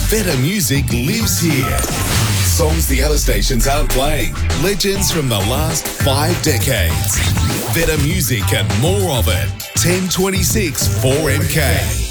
Better music lives here. Songs the other stations aren't playing. Legends from the last 5 decades. Better music and more of it. 1026 4MK.